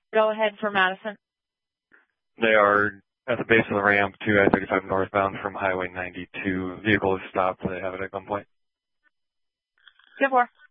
Go ahead for Madison. They are at the base of the ramp to I-35 northbound from Highway 92. Vehicle is stopped. They have it at gunpoint. 10-4.